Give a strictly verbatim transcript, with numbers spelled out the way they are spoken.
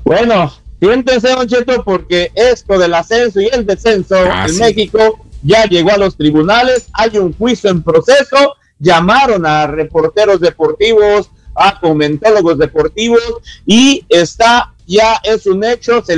Bueno, siéntense, Don Cheto, porque esto del ascenso y el descenso Ah, en sí. México ya llegó a los tribunales, hay un juicio en proceso, llamaron a reporteros deportivos, a comentólogos deportivos y está, ya es un hecho, se